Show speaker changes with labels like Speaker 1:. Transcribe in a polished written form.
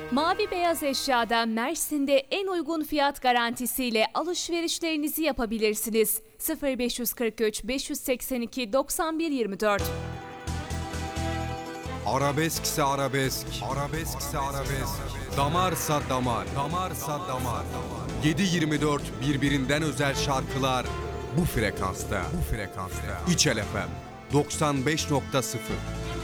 Speaker 1: Mavi Beyaz Eşya'da Mersin'de en uygun fiyat garantisiyle alışverişlerinizi yapabilirsiniz. 0543 582 9124.
Speaker 2: Arabeskse arabesk, arabeskse arabesk, damarsa damar, damarsa damar. 7/24 birbirinden özel şarkılar bu frekansta, bu frekansta. İçel FM 95.0.